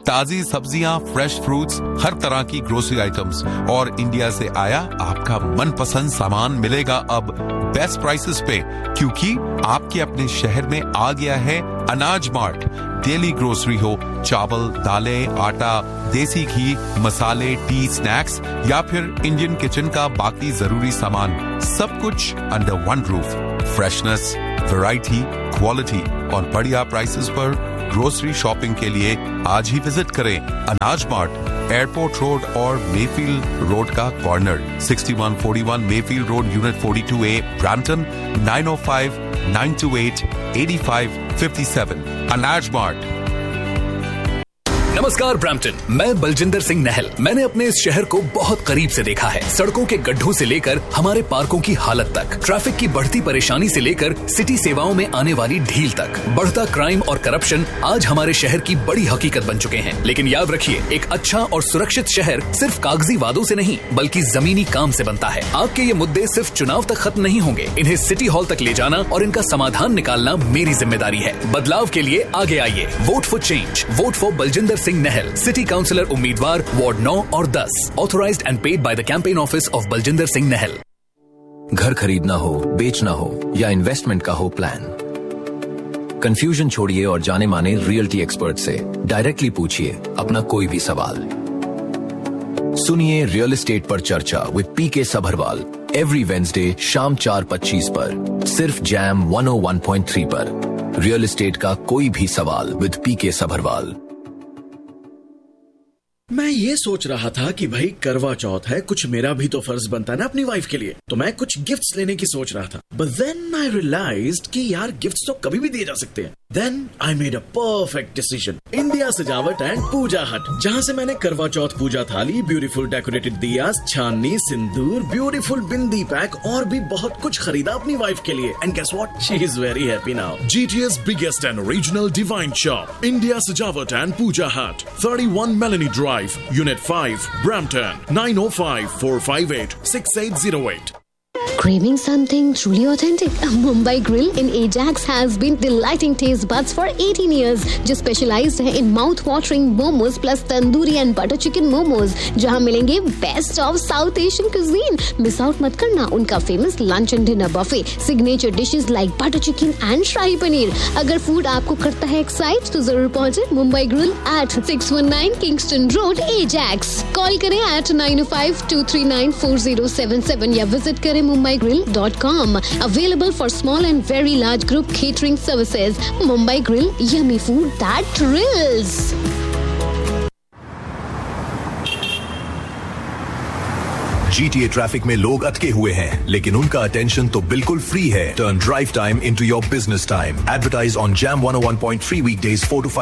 ताजी सब्जियां, fresh fruits, हर तरह की ग्रोसरी आइटम्स और इंडिया से आया आपका मनपसंद सामान मिलेगा अब बेस्ट प्राइसेस पे, क्योंकि आपके अपने शहर में आ गया है अनाज मार्ट। डेली ग्रोसरी हो, चावल, दालें, आटा, देसी घी, मसाले, टी, स्नैक्स या फिर इंडियन किचन का बाकी जरूरी सामान, सब कुछ under one roof. Freshness, variety, quality और बढ़िया प्राइसेस पर ग्रोसरी शॉपिंग के लिए आज ही विजिट करें अनाज मार्ट, एयरपोर्ट रोड और मेफील्ड रोड का corner, 6141 Mayfield road, unit 42A, Brampton, 9059288557। अनाज मार्ट। नमस्कार ब्रैम्पटन, मैं बलजिंदर सिंह नहल। मैंने अपने इस शहर को बहुत करीब से देखा है। सड़कों के गड्ढों से लेकर हमारे पार्कों की हालत तक, ट्रैफिक की बढ़ती परेशानी से लेकर सिटी सेवाओं में आने वाली ढील तक, बढ़ता क्राइम और करप्शन आज हमारे शहर की बड़ी हकीकत बन चुके हैं। लेकिन याद रखिए, एक अच्छा और सुरक्षित शहर सिर्फ कागजी वादों से नहीं बल्कि जमीनी काम से बनता है। आपके ये मुद्दे सिर्फ चुनाव तक खत्म नहीं होंगे, इन्हें सिटी हॉल तक ले जाना और इनका समाधान निकालना मेरी जिम्मेदारी है। बदलाव के लिए आगे आइए, vote for change, vote for Baljinder Singh नहल, city councillor उम्मीदवार वार्ड 9 और 10, authorised and paid by the campaign office of Baljinder Singh नहल। घर खरीदना हो, बेचना हो या इन्वेस्टमेंट का हो प्लान, कंफ्यूजन छोड़िए और जाने माने रियल्टी एक्सपर्ट से डायरेक्टली पूछिए अपना कोई भी सवाल। सुनिए रियल एस्टेट पर चर्चा with PK Sabharwal every Wednesday शाम 4:25 पर, सिर्फ जैम 101.3 पर। रियल एस्टेट का कोई भी सवाल विद पीके सभरवाल। मैं ये सोच रहा था कि भाई करवा चौथ है, कुछ मेरा भी तो फर्ज बनता है ना अपनी वाइफ के लिए, तो मैं कुछ गिफ्ट्स लेने की सोच रहा था। बट देन आई रियलाइज्ड कि यार गिफ्ट्स तो कभी भी दिए जा सकते हैं। Then I made a perfect decision, India सजावट एंड पूजा हट, जहाँ से मैंने करवा चौथ पूजा थाली, ब्यूटीफुल डेकोरेटेड दियास, छाननी, सिंदूर, ब्यूटीफुल बिंदी पैक और भी बहुत कुछ खरीदा अपनी वाइफ के लिए। And guess what, she is very happy now. GTA's biggest and original divine shop, India Sajawat and Puja Hut, 31 Melanie Drive, Unit 5, Brampton, 905-458-6808. Craving something truly authentic? Mumbai Grill in Ajax has been delighting taste buds for 18 years. जो specialized है in mouth-watering momos plus tandoori and butter chicken momos, जहाँ मिलेंगे best of South Asian cuisine. Miss out मत करना उनका famous lunch and dinner buffet, signature dishes like butter chicken and shahi paneer. अगर food आपको करता है excite, तो जरूर पहुँचे Mumbai Grill at 619 Kingston Road, Ajax. Call करें at 905-239-4077 या visit करें MumbaiGrill.com. Available for small and very large group catering services. Mumbai Grill, yummy food that thrills. GTA traffic में लोग अटके हुए हैं, लेकिन उनका अटेंशन तो बिल्कुल फ्री है। Turn drive time into your business time. Advertise on Jam 101.3 weekdays 4 to 5